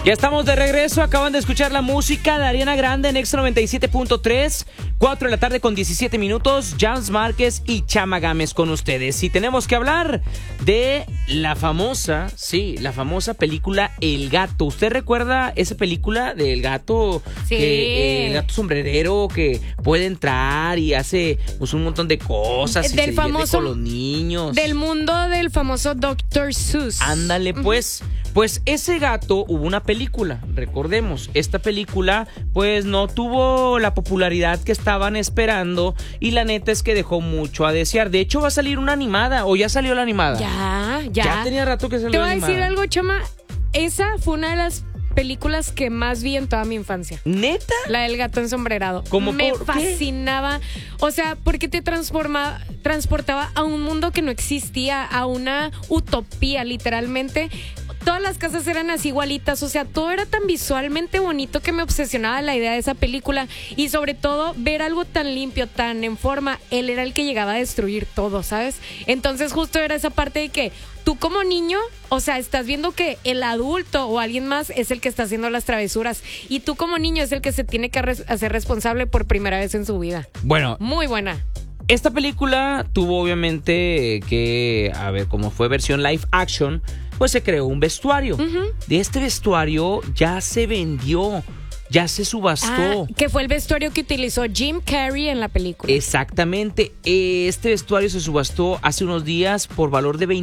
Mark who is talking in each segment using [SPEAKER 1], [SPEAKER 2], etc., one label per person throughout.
[SPEAKER 1] Ya estamos de regreso, acaban de escuchar la música de Ariana Grande en Extra 97.3, 4 de la tarde con 17 minutos, Jans Márquez y Chama Gámez con ustedes. Y tenemos que hablar de la famosa película El Gato. ¿Usted recuerda esa película del gato?
[SPEAKER 2] Sí.
[SPEAKER 1] El gato sombrerero que puede entrar y hace pues un montón de cosas y
[SPEAKER 2] del
[SPEAKER 1] se divierte
[SPEAKER 2] famoso,
[SPEAKER 1] con los niños.
[SPEAKER 2] Del mundo del famoso Dr. Seuss.
[SPEAKER 1] Ándale pues. Pues ese gato, hubo una película, recordemos, esta película pues no tuvo la popularidad que estaban esperando y la neta es que dejó mucho a desear. De hecho va a salir una animada, o ya salió la animada.
[SPEAKER 2] Ya
[SPEAKER 1] tenía rato que salió
[SPEAKER 2] Te
[SPEAKER 1] la
[SPEAKER 2] voy a
[SPEAKER 1] animada.
[SPEAKER 2] decir algo, Chama, esa fue una de las películas que más vi en toda mi infancia.
[SPEAKER 1] ¿Neta?
[SPEAKER 2] La del gato ensombrerado.
[SPEAKER 1] ¿Cómo
[SPEAKER 2] me
[SPEAKER 1] por qué?
[SPEAKER 2] fascinaba. O sea, porque te transportaba a un mundo que no existía, a una utopía, literalmente. Todas las casas eran así igualitas, o sea, todo era tan visualmente bonito que me obsesionaba la idea de esa película y sobre todo ver algo tan limpio, tan en forma. Él era el que llegaba a destruir todo, ¿sabes? Entonces justo era esa parte de que tú como niño, o sea, estás viendo que el adulto o alguien más es el que está haciendo las travesuras y tú como niño es el que se tiene que hacer responsable por primera vez en su vida.
[SPEAKER 1] Bueno,
[SPEAKER 2] muy buena.
[SPEAKER 1] Esta película tuvo obviamente que, a ver, como fue versión live action, pues se creó un vestuario. De este vestuario ya se vendió, ya se subastó.
[SPEAKER 2] Que fue el vestuario que utilizó Jim Carrey en la película.
[SPEAKER 1] Exactamente. Este vestuario se subastó hace unos días por valor de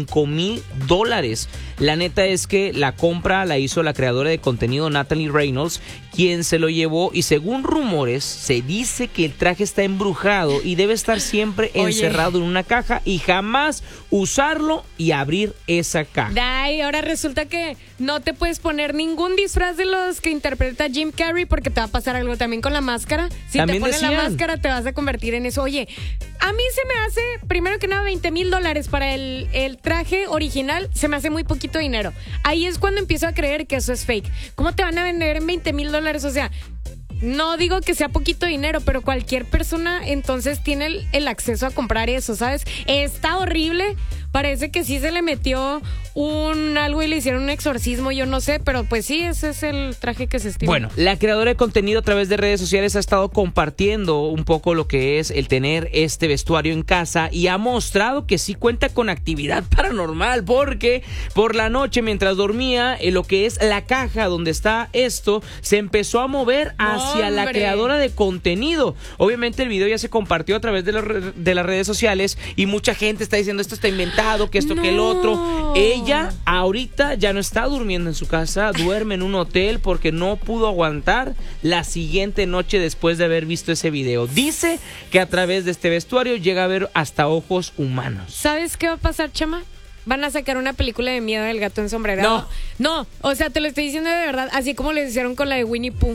[SPEAKER 1] $25,000. La neta es que la compra la hizo la creadora de contenido Natalie Reynolds, quien se lo llevó y según rumores se dice que el traje está embrujado y debe estar siempre encerrado en una caja y jamás usarlo y abrir esa caja.
[SPEAKER 2] Ay, ahora resulta que no te puedes poner ningún disfraz de los que interpreta Jim Carrey porque te va a pasar algo también con la máscara. Si
[SPEAKER 1] también
[SPEAKER 2] te pones
[SPEAKER 1] decían.
[SPEAKER 2] la máscara te vas a convertir en eso. Oye, a mí se me hace, primero que nada, $20,000 para el traje original, se me hace muy poquito dinero. Ahí es cuando empiezo a creer que eso es fake. ¿Cómo te van a vender en $20,000? O sea, no digo que sea poquito dinero, pero cualquier persona entonces tiene el acceso a comprar eso, ¿sabes? Está horrible. Parece que sí se le metió algo y le hicieron un exorcismo, yo no sé, pero pues sí, ese es el traje que se estima.
[SPEAKER 1] Bueno, la creadora de contenido a través de redes sociales ha estado compartiendo un poco lo que es el tener este vestuario en casa y ha mostrado que sí cuenta con actividad paranormal porque por la noche mientras dormía, lo que es la caja donde está esto, se empezó a mover hacia la creadora de contenido. Obviamente el video ya se compartió a través de las redes sociales y mucha gente está diciendo esto está inventado, que esto que el otro. Ella ahorita ya no está durmiendo en su casa, duerme en un hotel porque no pudo aguantar la siguiente noche después de haber visto ese video. Dice que a través de este vestuario llega a ver hasta ojos humanos.
[SPEAKER 2] ¿Sabes qué va a pasar, Chama? Van a sacar una película de miedo del gato ensombrerado. No, o sea, te lo estoy diciendo de verdad, así como lo hicieron con la de Winnie Pooh.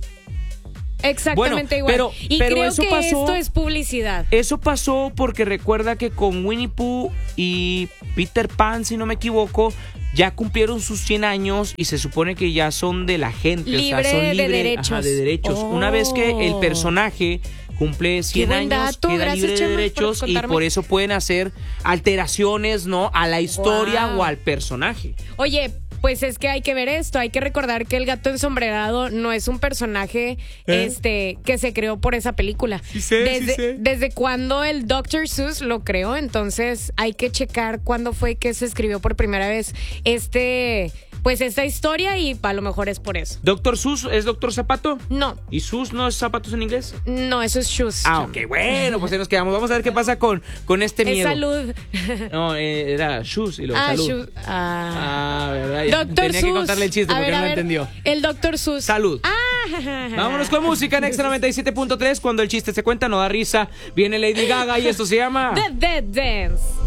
[SPEAKER 2] Exactamente igual.
[SPEAKER 1] Pero
[SPEAKER 2] creo
[SPEAKER 1] eso
[SPEAKER 2] que
[SPEAKER 1] pasó,
[SPEAKER 2] esto es publicidad.
[SPEAKER 1] Eso pasó porque recuerda que con Winnie Pooh y Peter Pan, si no me equivoco, ya cumplieron sus 100 años y se supone que ya son de la gente.
[SPEAKER 2] Libre
[SPEAKER 1] o sea, son
[SPEAKER 2] de
[SPEAKER 1] libres
[SPEAKER 2] derechos.
[SPEAKER 1] de derechos. Una vez que el personaje cumple 100 años,
[SPEAKER 2] dato.
[SPEAKER 1] queda
[SPEAKER 2] Gracias,
[SPEAKER 1] libre de
[SPEAKER 2] Chema,
[SPEAKER 1] derechos y por eso pueden hacer alteraciones, ¿no? A la historia o al personaje.
[SPEAKER 2] Oye, pues es que hay que ver esto, hay que recordar que el gato ensombrerado no es un personaje que se creó por esa película.
[SPEAKER 1] Sí sé.
[SPEAKER 2] Desde cuando el Dr. Seuss lo creó, entonces hay que checar cuándo fue que se escribió por primera vez pues esta historia y a lo mejor es por eso.
[SPEAKER 1] ¿Dr. Seuss es Dr. Zapato?
[SPEAKER 2] No.
[SPEAKER 1] ¿Y Seuss no es zapatos en inglés?
[SPEAKER 2] No, eso es shoes.
[SPEAKER 1] Ok, bueno, pues ahí nos quedamos. Vamos a ver qué pasa con este miedo.
[SPEAKER 2] Es salud.
[SPEAKER 1] No, era shoes y luego salud.
[SPEAKER 2] Shoes.
[SPEAKER 1] ¿Verdad?
[SPEAKER 2] Dr.
[SPEAKER 1] Tenía
[SPEAKER 2] Seuss.
[SPEAKER 1] que contarle el chiste porque no lo entendió.
[SPEAKER 2] El Dr. Seuss.
[SPEAKER 1] Salud. Vámonos con música en Extra 97.3. Cuando el chiste se cuenta no da risa. Viene Lady Gaga y esto se llama
[SPEAKER 2] The Dead Dance.